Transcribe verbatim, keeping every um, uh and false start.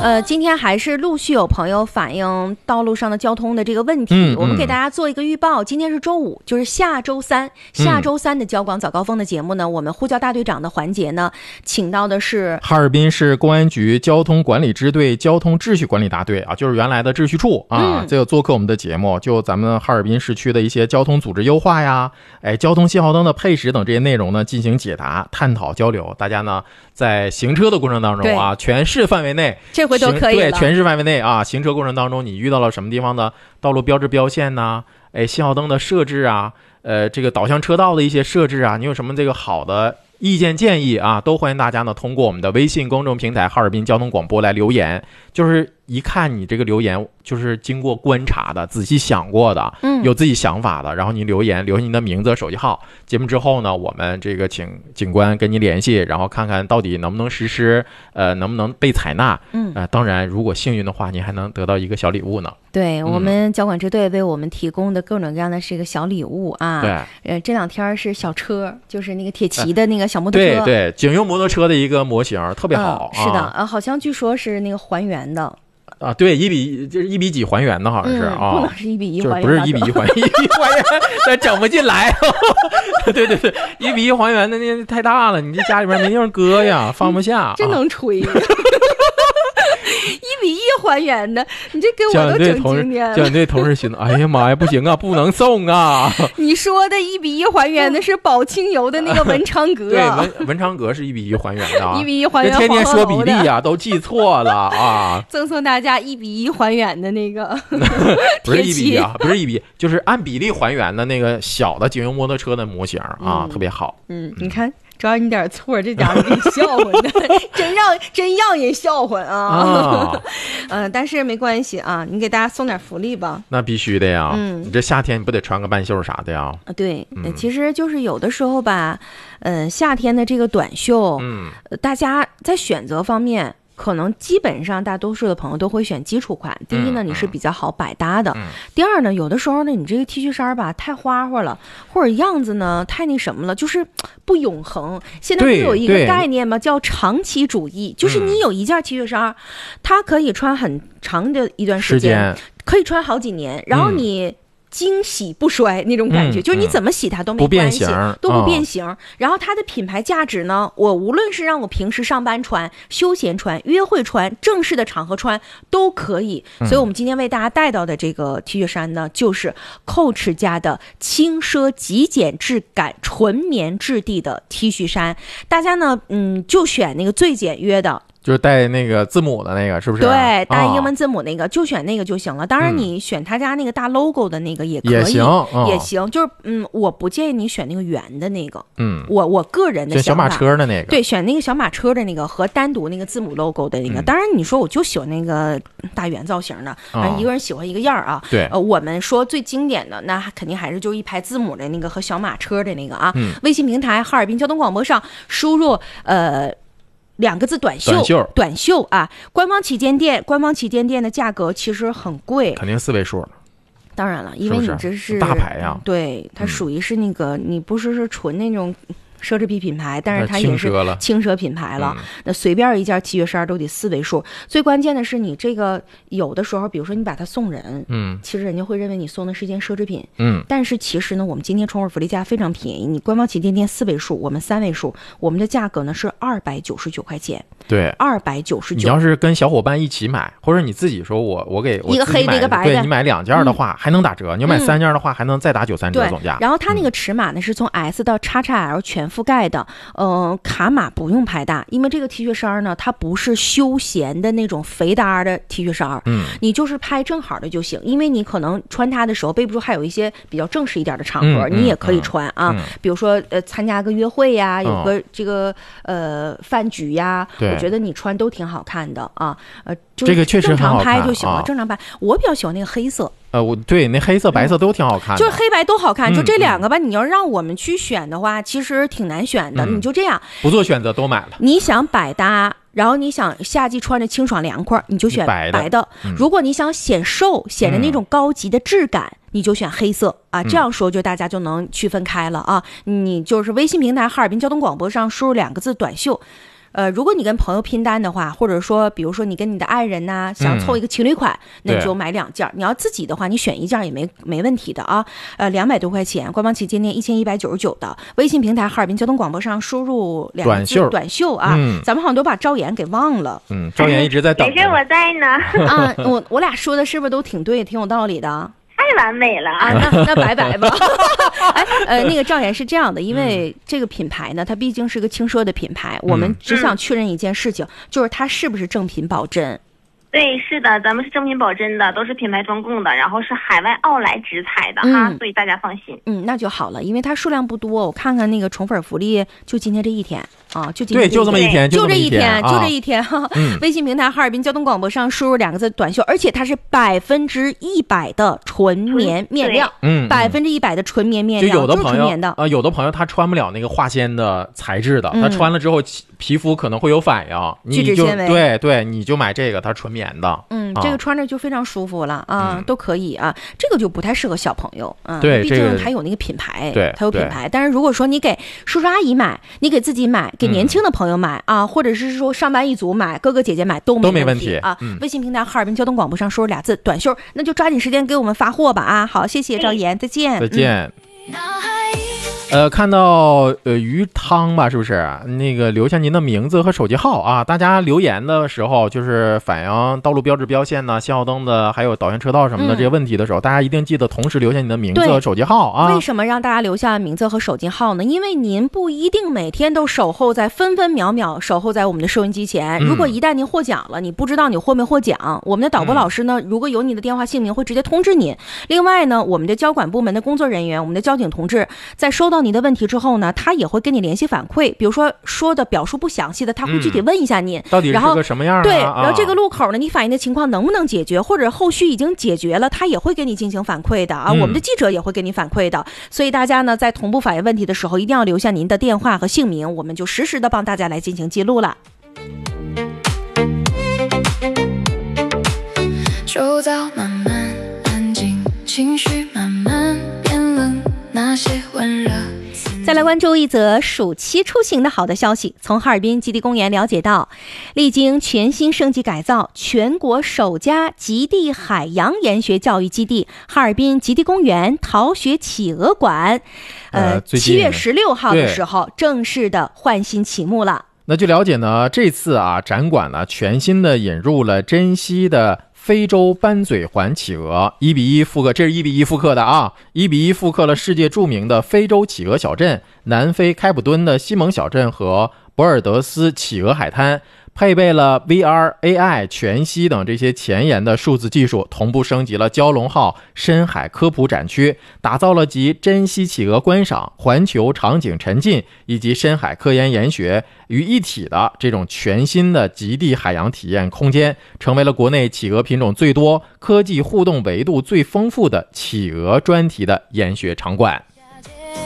呃，今天还是陆续有朋友反映道路上的交通的这个问题，嗯嗯、我们给大家做一个预报。今天是周五，就是下周三，下周三的交广早高峰的节目呢，嗯、我们呼叫大队长的环节呢，请到的是哈尔滨市公安局交通管理支队交通秩序管理大队啊，就是原来的秩序处啊，嗯、这个做客我们的节目，就咱们哈尔滨市区的一些交通组织优化呀，哎，交通信号灯的配时等这些内容呢，进行解答、探讨、交流。大家呢在行车的过程当中啊，全市范围内这回都可以了， 对，全市范围内啊，行车过程当中你遇到了什么地方的道路标志标线呐、哎，信号灯的设置啊，呃，这个导向车道的一些设置啊，你有什么这个好的意见建议啊，都欢迎大家呢通过我们的微信公众平台哈尔滨交通广播来留言。就是一看你这个留言就是经过观察的，仔细想过的，嗯，有自己想法的，然后你留言留下你的名字手机号，节目之后呢我们这个请警官跟你联系，然后看看到底能不能实施，呃能不能被采纳，嗯，呃当然如果幸运的话你还能得到一个小礼物呢。 对、嗯、我们交管支队为我们提供的各种各样的是一个小礼物啊。对，呃这两天是小车，就是那个铁骑的那个小摩托车， 对对，警用摩托车的一个模型，特别好、 嗯、是的、啊、呃好像据说是那个还原的啊，对，一比就是一比几还原的，好像是、嗯、啊， 不能是一比一还原， 就是不是一比一还原，一比一还原，但整不进来。对对对，一比一还原的那太大了，你这家里边没地方搁呀，放不下。 真能吹。一比一还原的，你这给我都整经典了。 交警队同事寻思，哎呀妈呀，不行啊，不能送啊！ 你说的一比一还原的是宝清油的那个文昌阁， 对，文文昌阁是一比一还原的、啊， 一比一还原。 天天说比例啊，都记错了啊！ 赠送大家一比一还原的那个， 不是一比一啊，不是一比一，就是按比例还原的那个小的警用摩托车的模型啊，嗯、特别好。 嗯，你看。只要你点错，这家伙给你笑话的，真让真让人笑话啊！啊嗯，但是没关系啊，你给大家送点福利吧。 那必须的呀，嗯，你这夏天你不得穿个半袖啥的呀？ 啊，对，嗯、其实就是有的时候吧，呃，夏天的这个短袖，嗯，大家在选择方面。可能基本上大多数的朋友都会选基础款。第一呢，你是比较好百搭的；嗯、第二呢，有的时候呢，你这个 T 恤衫吧太花花了，或者样子呢太那什么了，就是不永恒。现在不有一个概念吗？叫长期主义，就是你有一件 T 恤衫，它可以穿很长的一段时间，可以穿好几年，然后你。嗯经洗不衰那种感觉、嗯、就是你怎么洗它都没关系，不都不变形、哦、然后它的品牌价值呢，我无论是让我平时上班穿、休闲穿、约会穿、正式的场合穿都可以、嗯、所以我们今天为大家带到的这个 T 恤衫呢，就是 Coach 家的轻奢极简质感纯棉质地的 T 恤衫。大家呢嗯就选那个最简约的， 就是带那个字母的那个，是不是？ 对，带英文字母那个、哦、就选那个就行了。当然你选他家那个大 logo 的那个也可以， 也行、哦、 也行。就是嗯，我不建议你选那个圆的那个，嗯，我我个人的想法，小马车的那个， 对，选那个小马车的那个和单独那个字母 logo 的那个。嗯、当然你说我就喜欢那个大圆造型的，反正一个人喜欢一个样啊。 对、哦， 呃，我们说最经典的那肯定还是就一排字母的那个和小马车的那个啊。嗯、微信平台哈尔滨交通广播上输入呃。两个字短袖， 短袖， 短袖啊！官方旗舰店，官方旗舰店的价格其实很贵， 肯定四位数了。 当然了，因为你这是, 是大牌呀， 对，它属于是那个，嗯、你不是是纯那种。奢侈品品牌，但是它也是轻奢品牌了。嗯、那随便一件 T 恤衫都得四位数。最关键的是，你这个有的时候，比如说你把它送人，嗯，其实人家会认为你送的是件奢侈品，嗯。但是其实呢，我们今天宠物福利价非常便宜，你官方旗舰店四位数，我们三位数，我们的价格呢是二百九十九块钱。 对， 二百九十九。 你要是跟小伙伴一起买，或者你自己说我我给我一个黑的一个白的， 对你买两件的话、嗯、还能打折，你买三件的话、嗯、还能再打九三折总价。 然后它那个尺码呢、嗯、是从 S 到 X X L 全覆盖的。呃，卡码不用拍大，因为这个 T 恤衫呢，它不是休闲的那种肥搭的 T 恤衫，嗯，你就是拍正好的就行，因为你可能穿它的时候，备不住还有一些比较正式一点的场合，嗯、你也可以穿啊，嗯、比如说呃参加个约会呀，有个这个、哦、呃饭局呀，我觉得你穿都挺好看的啊，呃，就这个确实正常拍就行了， 啊、 正常拍。我比较喜欢那个黑色。 呃，我对那黑色、白色都挺好看的、 嗯，就是黑白都好看，就这两个吧。嗯、你要让我们去选的话，其实挺难选的。嗯、你就这样， 不做选择都买了。 你想百搭，然后你想夏季穿着清爽凉快，你就选白的。白的嗯、如果你想显瘦，显得那种高级的质感，嗯、你就选黑色啊。这样说就大家就能区分开了啊。你就是微信平台哈尔滨交通广播上输入两个字短袖。 呃，如果你跟朋友拼单的话，或者说比如说你跟你的爱人呐、啊、想凑一个情侣款、嗯、那你就买两件，你要自己的话你选一件也没没问题的啊。呃两百多块钱，官方旗舰店一千一百九十九的，微信平台哈尔滨交通广播上输入两个字短袖短袖啊、 嗯、 咱们好像都把赵岩给忘了。 嗯，赵岩一直在等没事，我在呢。 啊，我我俩说的是不是都挺对挺有道理的？ 太完美了啊！那那拜拜吧。哎，呃，那个赵岩是这样的，因为这个品牌呢，它毕竟是个轻奢的品牌，我们只想确认一件事情，就是它是不是正品保真。 对，是的，咱们是正品保真的，都是品牌专供的，然后是海外奥莱直采的哈、嗯，所以大家放心。 嗯，那就好了，因为它数量不多，我看看那个宠粉福利，就今天这一天啊，就今天对，就这么一天， 就这一天， 就这一天哈。嗯、微信平台哈尔滨交通广播上输入两个字短袖，而且它是百分之一百的纯棉面料， 嗯， 百分之一百的纯棉面料， 就有的朋友啊、 呃，有的朋友他穿不了那个化纤的材质的， 嗯、 他穿了之后皮肤可能会有反应，你就对对，你就买这个，它纯棉的， 嗯。这个穿着就非常舒服了啊、嗯，都可以啊。这个就不太适合小朋友啊， 对， 毕竟它有那个品牌， 对， 它有品牌。但是如果说你给叔叔阿姨买，你给自己买，给年轻的朋友买、嗯、啊，或者是说上班一族买，哥哥姐姐买都没都没问题啊、 嗯。 微信平台哈尔滨交通广播上输入俩字短袖，那就抓紧时间给我们发货吧啊！好，谢谢赵岩，再见， 再见。嗯呃，看到呃鱼汤吧，是不是那个留下您的名字和手机号啊？大家留言的时候，就是反映道路标志标线呢、信号灯的，还有导向车道什么的这些问题的时候，嗯、大家一定记得同时留下你的名字和手机号啊。 为什么让大家留下名字和手机号呢？因为您不一定每天都守候在分分秒秒守候在我们的收音机前。如果一旦您获奖了，你不知道你获没获奖，我们的导播老师呢，如果有你的电话姓名，会直接通知您。另外呢，我们的交管部门的工作人员，我们的交警同志，在收到你的问题之后呢，他也会跟你联系反馈，比如说说的表述不详细的，他会具体问一下您、嗯、 到底是个什么样、啊、 对， 然后这个路口呢，你反映的情况能不能解决，或者后续已经解决了，他也会给你进行反馈的啊、嗯。我们的记者也会给你反馈的，所以大家呢在同步反映问题的时候，一定要留下您的电话和姓名，我们就实时的帮大家来进行记录了。周遭慢慢安静，情绪慢慢变冷，那些温热。再来关注一则暑期出行的好的消息，从哈尔滨极地公园了解到，历经全新升级改造，全国首家极地海洋研学教育基地哈尔滨极地公园逃学企鹅馆，呃，七月十六号的时候正式的换新启幕了。 那据了解呢，这次啊展馆呢全新的引入了珍稀的非洲斑嘴环企鹅，一比一复刻，这是一比一复刻的啊，一比一复刻了世界著名的非洲企鹅小镇、南非开普敦的西蒙小镇和博尔德斯企鹅海滩，配备了 V R、A I、全息等这些前沿的数字技术，同步升级了蛟龙号深海科普展区，打造了集珍稀企鹅观赏、环球场景沉浸以及深海科研研学于一体的这种全新的极地海洋体验空间，成为了国内企鹅品种最多、科技互动维度最丰富的企鹅专题的研学场馆。